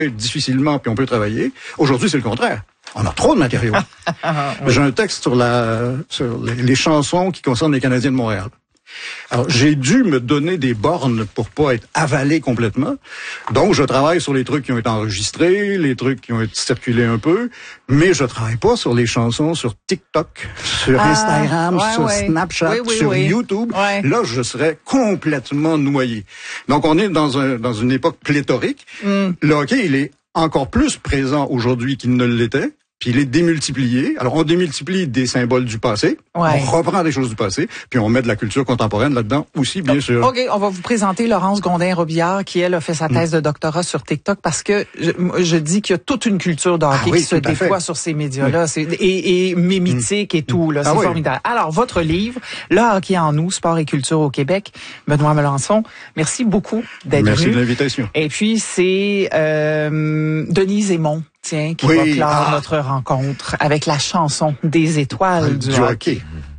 difficilement, puis on peut travailler. Aujourd'hui, c'est le contraire. On a trop de matériaux. Oui. J'ai un texte sur les chansons qui concernent les Canadiens de Montréal. Alors, j'ai dû me donner des bornes pour pas être avalé complètement. Donc, je travaille sur les trucs qui ont été enregistrés, les trucs qui ont été circulés un peu, mais je travaille pas sur les chansons sur TikTok, sur Instagram, sur Snapchat, sur YouTube. Ouais. Là, je serais complètement noyé. Donc, on est dans une époque pléthorique. Le hockey, il est encore plus présent aujourd'hui qu'il ne l'était. Puis il est démultiplié. Alors, on démultiplie des symboles du passé, on reprend des choses du passé, puis on met de la culture contemporaine là-dedans aussi, bien sûr. OK, on va vous présenter Laurence Gondin-Robillard, qui, elle, a fait sa thèse de doctorat sur TikTok, parce que je dis qu'il y a toute une culture de hockey qui se déploie sur ces médias-là, et mimétique et tout, là, c'est formidable. Alors, votre livre, Le hockey en nous, sport et culture au Québec, Benoît Melançon, merci beaucoup d'être venu. Merci de l'invitation. Et puis, c'est Denise Aymon, qui va clore notre rencontre avec la chanson des étoiles du hockey.